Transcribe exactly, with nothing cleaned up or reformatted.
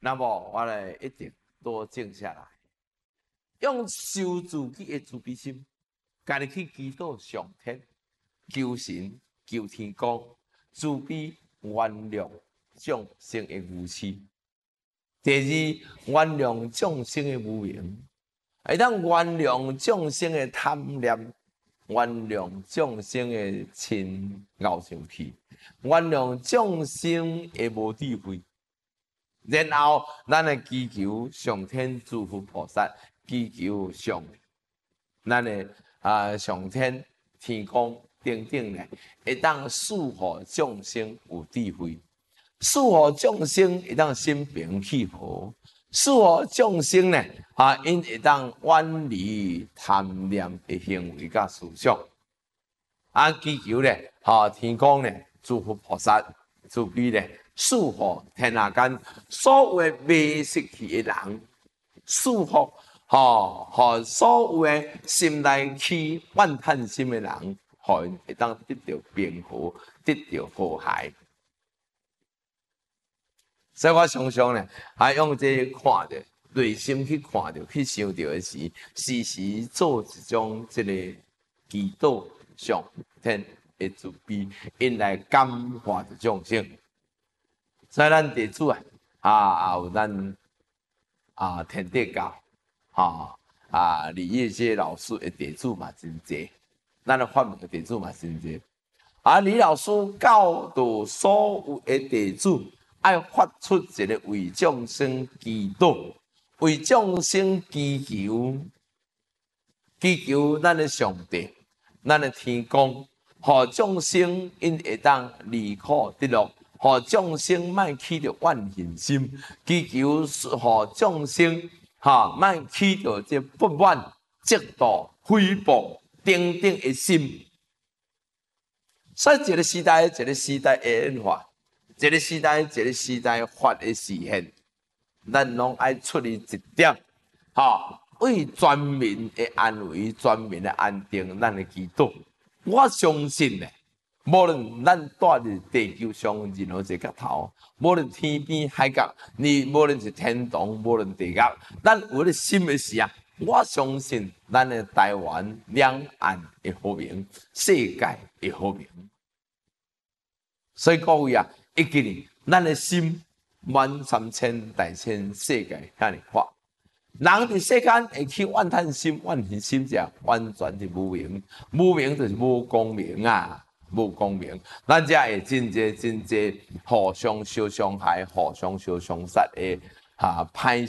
那么我来一定多静下来，用修自己的慈悲心，家己去祈祷上天，求神求天公，慈悲原谅众生的愚痴。第二，原谅众生的无明，会当原谅众生的贪念，原谅众生的亲咬上去，原谅众生的无智慧。然后，咱来祈求上天诸佛菩萨，祈求上咱的啊上天天公等等呢，会当赐予众生有智慧，赐予众生会当心平气和，赐予众生呢啊因会当远离贪念的行为甲思想。啊，祈求呢，啊天公呢，诸佛菩萨慈悲呢。赐福天下间所有未失去的人，赐福吼，和所有心内起怨叹心的人，互因会当得到平和，得到和谐。所以我常常呢，还用这看着内心去看着，去想着的时，时时做一种这个祈祷上天的慈悲，因来感化着众生。所以咱地主啊，啊有咱啊天地教，哈啊李业这老师的地主嘛真济，咱的法门的地主嘛真济。啊李老师教导所有的地主，爱发出一个为众生祈祷，为众生祈求，祈求咱的上帝，咱的天公，互众生因会当离苦得乐。互众生莫起着怨恨心，祈求互众生哈莫起着这不满、嫉妒、诽谤等等的心。所以一个时代，一个时代的演化，一个时代，一个时代法的实现，咱拢爱出于一点，哈，为全民的安危、全民的安定，咱的祈祷。我相信呢。无论咱住伫地球上任何一个角头，无论天边海角，你无论是天堂，无论地狱，咱有咧心的时啊，我相信咱的台湾两岸会和平，世界会和平。所以各位啊，一记呢，咱的心满三千大千世界遐尼宽。人伫世间会起怨叹心、怨恨心者，完全是无明，无明就是无光明啊。无公平，咱遮会真济真济互相相伤害、互相相伤杀的啊歹